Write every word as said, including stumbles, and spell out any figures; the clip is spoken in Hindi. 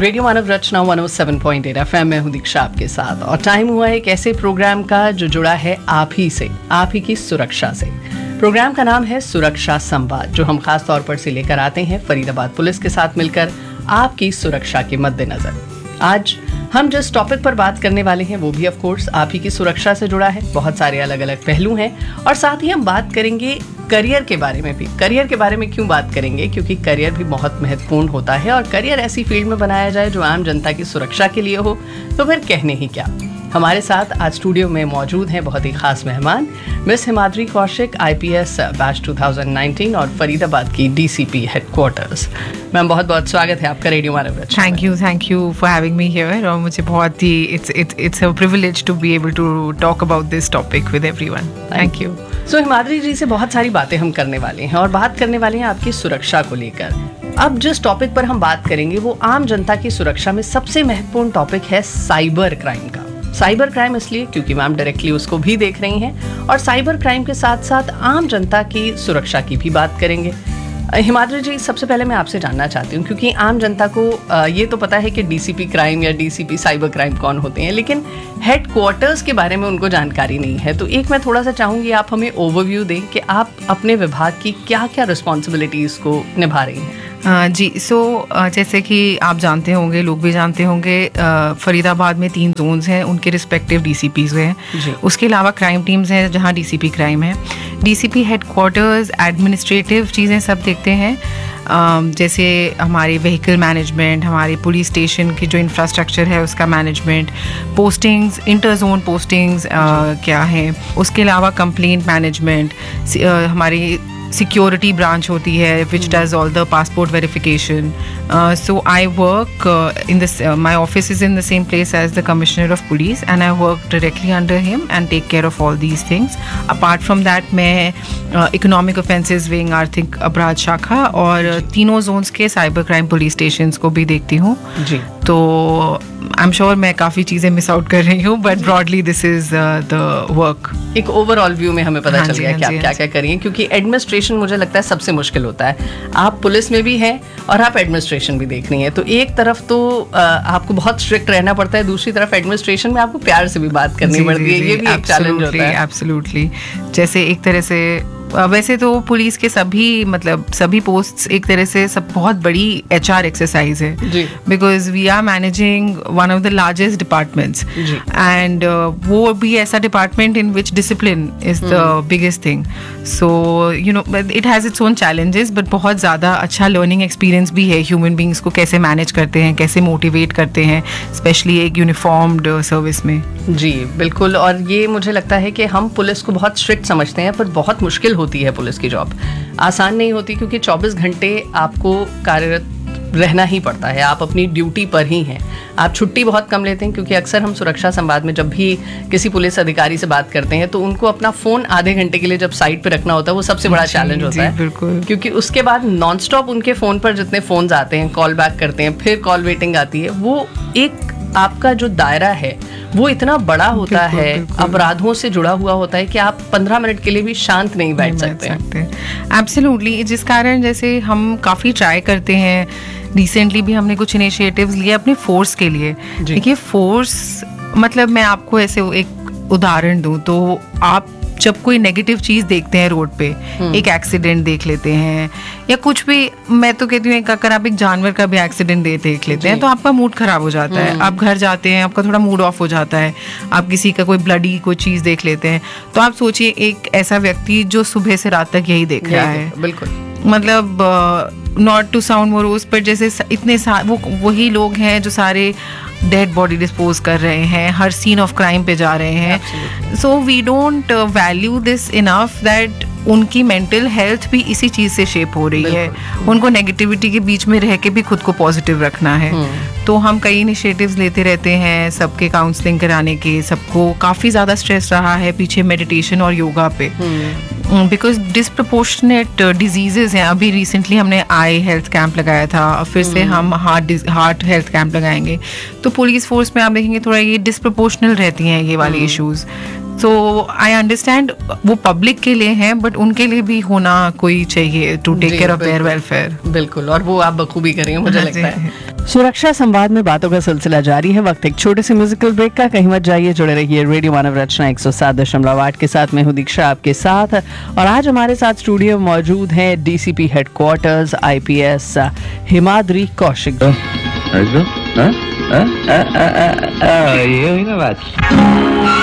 रेडियो मानव रचना एक सौ सात पॉइंट आठ एफएम में हूं दीक्षा आपके साथ और टाइम हुआ है एक ऐसे प्रोग्राम का जो जुड़ा है आप ही से, आप ही की सुरक्षा से। प्रोग्राम का नाम है सुरक्षा संवाद, जो हम खास तौर पर से लेकर आते हैं फरीदाबाद पुलिस के साथ मिलकर आपकी सुरक्षा के मद्देनजर। आज हम जिस टॉपिक पर बात करने वाले हैं वो भी ऑफ कोर्स आप ही की सुरक्षा से जुड़ा है। बहुत सारे अलग अलग पहलू हैं और साथ ही हम बात करेंगे करियर के बारे में भी। करियर के बारे में क्यों बात करेंगे? क्योंकि करियर भी बहुत महत्वपूर्ण होता है और करियर ऐसी फील्ड में बनाया जाए जो आम जनता की सुरक्षा के लिए हो तो फिर कहने ही क्या। हमारे साथ आज स्टूडियो में मौजूद हैं बहुत ही खास मेहमान, miss Himadri Kaushik, IPS batch दो हज़ार उन्नीस और फरीदाबाद की डीसीपी हेडक्वार्टर्स। मैम बहुत बहुत स्वागत है आपका radio Manav Rachna. Thank you thank you for having me here और मुझे बहुत ही it's it's it's a privilege to be able to talk about this topic with everyone. Thank you. सो हिमाद्री जी से बहुत सारी बातें हम करने वाले हैं और बात करने वाले हैं आपकी सुरक्षा को लेकर। अब जिस टॉपिक पर हम बात करेंगे वो आम जनता की सुरक्षा में सबसे महत्वपूर्ण टॉपिक है साइबर क्राइम का। साइबर क्राइम इसलिए क्योंकि मैम डायरेक्टली उसको भी देख रही हैं और साइबर क्राइम के साथ साथ आम जनता की सुरक्षा की भी बात करेंगे। हिमाद्री जी, सबसे पहले मैं आपसे जानना चाहती हूँ क्योंकि आम जनता को ये तो पता है कि डीसीपी क्राइम या डीसीपी साइबर क्राइम कौन होते हैं, लेकिन हेडक्वार्टर्स के बारे में उनको जानकारी नहीं है। तो एक मैं थोड़ा सा चाहूँगी आप हमें ओवरव्यू दें कि आप अपने विभाग की क्या क्या रिस्पॉन्सिबिलिटीज़ को निभा रही हैं। Uh, जी सो so, uh, जैसे कि आप जानते होंगे, लोग भी जानते होंगे, uh, फरीदाबाद में तीन जोन्स हैं, उनके रिस्पेक्टिव डीसीपीज़ हैं। उसके अलावा क्राइम टीम्स हैं जहां डीसीपी क्राइम है। डीसीपी हेडक्वार्टर्स एडमिनिस्ट्रेटिव चीज़ें सब देखते हैं, uh, जैसे हमारे व्हीकल मैनेजमेंट, हमारे पुलिस स्टेशन की जो इंफ्रास्ट्रक्चर है उसका management, postings, inter zone postings uh, क्या हैं, उसके अलावा कंप्लेंट मैनेजमेंट, uh, हमारी सिक्योरिटी ब्रांच होती है which does all the passport verification. So I work uh, in this uh, my office is in the same place as the Commissioner of Police and I work directly under him and take care of all these things. Apart from that मैं uh, economic offences wing, आर्थिक अपराध शाखा और तीनों जोन्स के साइबर क्राइम पुलिस स्टेशंस को भी देखती हूँ जी। तो आई एम श्योर मैं काफ़ी चीज़ें मिस आउट कर रही हूँ but broadly this is the work. एक ओवरऑल व्यू में हमें पता हाँ चल गया कि आप क्या क्या करिए, क्योंकि एडमिनिस्ट्रेशन मुझे लगता है सबसे मुश्किल होता है। आप पुलिस में भी हैं और आप एडमिनिस्ट्रेशन भी देख रही हैं, तो एक तरफ तो आ, आपको बहुत स्ट्रिक्ट रहना पड़ता है, दूसरी तरफ एडमिनिस्ट्रेशन में आपको प्यार से भी बात करनी पड़ती है। ये भी एक चैलेंज होता है। एब्सोल्युटली। जैसे एक तरह से वैसे तो पुलिस के सभी मतलब सभी पोस्ट्स एक तरह से सब बहुत बड़ी एचआर एक्सरसाइज है, because we are managing one of the largest departments and वो भी ऐसा department in which discipline is the biggest thing. So you know it has its own challenges but बहुत ज़्यादा अच्छा लर्निंग एक्सपीरियंस भी है। ह्यूमन बींग्स को कैसे मैनेज करते हैं, कैसे मोटिवेट करते हैं, स्पेशली एक यूनिफॉर्म्ड सर्विस में। जी बिल्कुल। और ये मुझे लगता है कि हम पुलिस को बहुत स्ट्रिक्ट समझते हैं पर बहुत मुश्किल होती है पुलिस की जॉब, आसान नहीं होती क्योंकि चौबीस घंटे आपको कार्यरत रहना ही पड़ता है, आप अपनी ड्यूटी पर ही हैं। आप छुट्टी बहुत कम लेते हैं क्योंकि अक्सर हम सुरक्षा संवाद में जब भी किसी पुलिस अधिकारी से बात करते हैं तो उनको अपना फ़ोन आधे घंटे के लिए जब साइड पे रखना होता है वो सबसे बड़ा चैलेंज होता है, बिल्कुल। क्योंकि उसके बाद नॉन स्टॉप उनके फ़ोन पर जितने फ़ोन्स आते हैं, कॉल बैक करते हैं, फिर कॉल वेटिंग आती है, वो एक आपका जो दायरा है वो इतना बड़ा होता बिल्कुल, है बिल्कुल। अपराधों से जुड़ा हुआ होता है कि आप पंद्रह मिनट के लिए भी शांत नहीं बैठ सकते हैं। एब्सोल्युटली। जिस कारण जैसे हम काफ़ी ट्राई करते हैं, रिसेंटली भी हमने कुछ इनिशिएटिव्स लिए अपने फोर्स के लिए। देखिए फोर्स मतलब मैं आपको ऐसे एक उदाहरण दूं तो आप जब कोई नेगेटिव चीज़ देखते हैं रोड पे, एक एक्सीडेंट देख लेते हैं या कुछ भी, मैं तो कहती हूँ अगर आप एक जानवर का भी एक्सीडेंट देख लेते हैं तो आपका मूड खराब हो जाता है, आप घर जाते हैं आपका थोड़ा मूड ऑफ हो जाता है। आप किसी का कोई ब्लडी कोई चीज़ देख लेते हैं तो आप सोचिए एक ऐसा व्यक्ति जो सुबह से रात तक यही देख रहा है, बिल्कुल मतलब नॉट टू साउंड मोरोस पर जैसे इतने वो वही लोग हैं जो सारे डेड बॉडी डिस्पोज कर रहे हैं, हर सीन ऑफ क्राइम पे जा रहे हैं। So we don't value this enough that उनकी मेंटल हेल्थ भी इसी चीज़ से शेप हो रही है। उनको नेगेटिविटी के बीच में रह के भी खुद को पॉजिटिव रखना है। तो हम कई इनिशिएटिव्स लेते रहते हैं सबके काउंसलिंग कराने के। सबको काफ़ी ज़्यादा स्ट्रेस रहा है पीछे मेडिटेशन और योगा पे, बिकॉज डिसप्रपोर्शनेट डिजीजेज हैं। अभी रिसेंटली हमने आई हेल्थ कैंप लगाया था, फिर से हम हार्ट हार्ट हेल्थ कैंप लगाएंगे। तो पुलिस फोर्स में आप देखेंगे थोड़ा ये डिसप्रपोर्शनल रहती हैं ये वाली इश्यूज़। सो आई अंडरस्टैंड वो पब्लिक के लिए है, बट उनके लिए भी होना कोई चाहिए to take ji, care of their बिल्कुल। वेलफेयर। बिल्कुल, और वो आप बखूबी करेंगे मुझे हाँ लगता जी। है। सुरक्षा संवाद में बातों का सिलसिला जारी है। वक्त एक छोटे से म्यूजिकल ब्रेक का, कहीं मत जाइए, जुड़े रहिए रेडियो मानव रचना एक सौ सात दशमलव आठ के साथ। मैं हूं दीक्षा आपके साथ, और आज हमारे साथ स्टूडियो में मौजूद है DCP headquarters IPS Himadri Kaushik. ये हुई ना बात।